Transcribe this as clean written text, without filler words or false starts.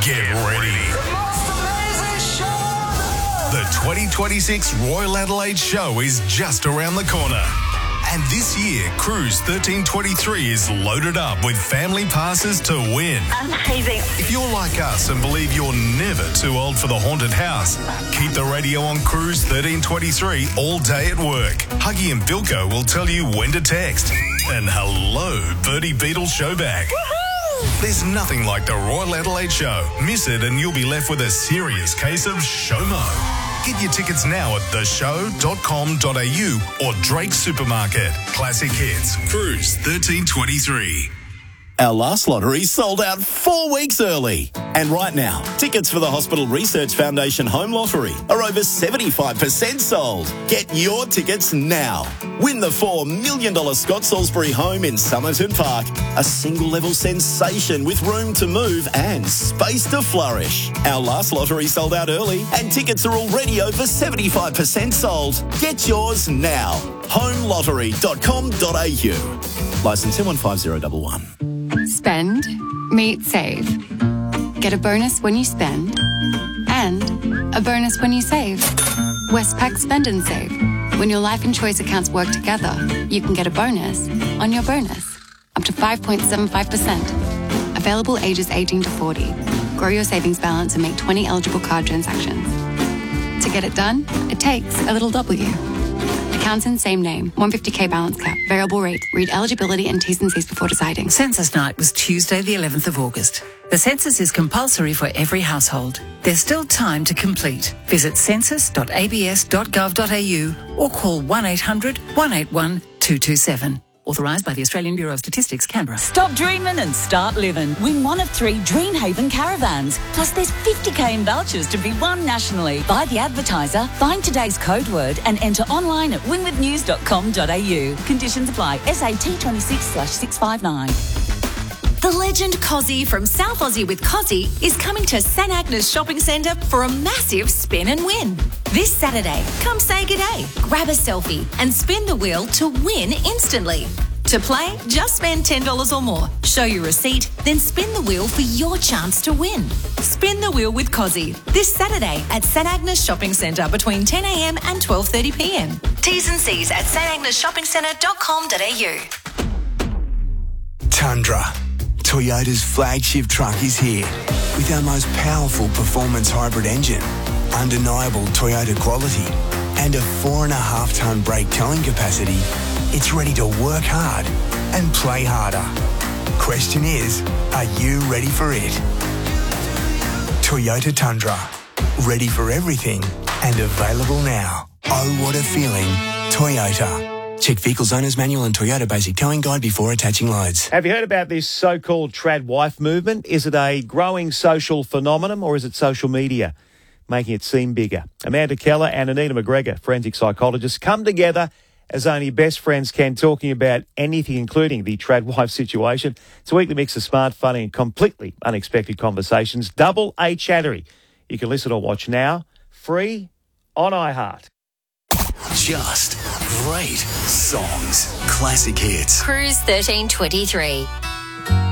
Get ready. The 2026 Royal Adelaide Show is just around the corner. And this year, Cruise 1323 is loaded up with family passes to win. Amazing. If you're like us and believe you're never too old for the haunted house, keep the radio on Cruise 1323 all day at work. Huggy and Bilko will tell you when to text. And hello, Bertie Beetle Showback. There's nothing like the Royal Adelaide Show. Miss it and you'll be left with a serious case of SHOMO. Get your tickets now at theshow.com.au or Drake Supermarket. Classic Hits, Cruise 1323. Our last lottery sold out 4 weeks early. And right now, tickets for the Hospital Research Foundation Home Lottery are over 75% sold. Get your tickets now. Win the $4 million Scott Salisbury home in Somerton Park. A single-level sensation with room to move and space to flourish. Our last lottery sold out early and tickets are already over 75% sold. Get yours now. homelottery.com.au. Licence 715011. Spend, meet, save. Get a bonus when you spend and a bonus when you save. Westpac Spend and Save. When your life and choice accounts work together, you can get a bonus on your bonus. Up to 5.75%. Available ages 18 to 40. Grow your savings balance and make 20 eligible card transactions. To get it done, it takes a little W. Accounts in same name. 150k balance cap. Variable rate. Read eligibility and T's and C's before deciding. Census night was Tuesday the 11th of August. The census is compulsory for every household. There's still time to complete. Visit census.abs.gov.au or call 1800 181 227. Authorised by the Australian Bureau of Statistics, Canberra. Stop dreaming and start living. Win one of 3 Dreamhaven caravans. Plus there's 50k in vouchers to be won nationally. Buy the advertiser, find today's code word and enter online at winwithnews.com.au. Conditions apply. SAT 26/659. The legend Cozzy from South Aussie with Cozzy is coming to St Agnes Shopping Centre for a massive spin and win. This Saturday, come say g'day, grab a selfie and spin the wheel to win instantly. To play, just spend $10 or more. Show your receipt, then spin the wheel for your chance to win. Spin the wheel with Cozzy this Saturday at St Agnes Shopping Centre between 10 a.m. and 12:30 p.m. T's and C's at stagneshoppingcentre.com.au. Tundra. Toyota's flagship truck is here with our most powerful performance hybrid engine, undeniable Toyota quality, and a 4.5-tonne brake towing capacity. It's ready to work hard and play harder. Question is, are you ready for it? Toyota Tundra. Ready for everything and available now. Oh, what a feeling. Toyota. Check Vehicles Owner's Manual and Toyota Basic Towing Guide before attaching loads. Have you heard about this so-called trad wife movement? Is it a growing social phenomenon or is it social media making it seem bigger? Amanda Keller and Anita McGregor, forensic psychologists, come together as only best friends can, talking about anything, including the trad wife situation. It's a weekly mix of smart, funny and completely unexpected conversations. Double A Chattery. You can listen or watch now, free on iHeart. Just great songs. Classic hits. Cruise 1323.